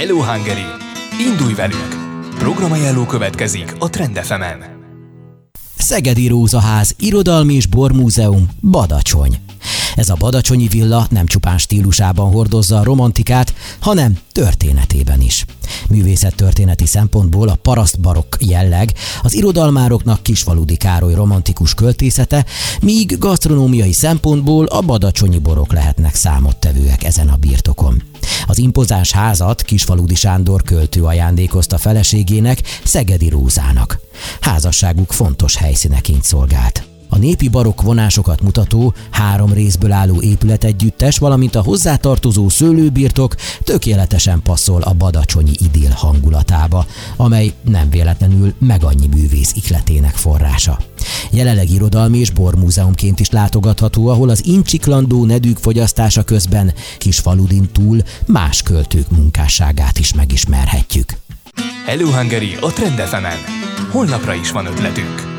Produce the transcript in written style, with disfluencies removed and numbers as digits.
Hello Hungary! Indulj velünk! Programajánló következik a Trend FM-en. Szegedi Rózaház Irodalmi és Bormúzeum, Badacsony. Ez a badacsonyi villa nem csupán stílusában hordozza a romantikát, hanem történetében is. Művészettörténeti szempontból a parasztbarokk jelleg az irodalmároknak Kisfaludy Károly romantikus költészete, míg gasztronómiai szempontból a badacsonyi borok lehetnek számottevőek ezen a birtokon. Az impozáns házat Kisfaludy Sándor költő ajándékozta feleségének, Szegedi Rózának. Házasságuk fontos helyszíneként szolgált. A népi barokk vonásokat mutató, 3 részből álló épületegyüttes, valamint a hozzátartozó szőlőbirtok tökéletesen passzol a badacsonyi idill hangulatába, amely nem véletlenül megannyi művész ihletének forrása. Jelenleg irodalmi és bormúzeumként is látogatható, ahol az incsiklandó nedűk fogyasztása közben Kisfaludin túl más költők munkásságát is megismerhetjük. Hello Hungary a Trend FM-en. Holnapra is van ötletünk.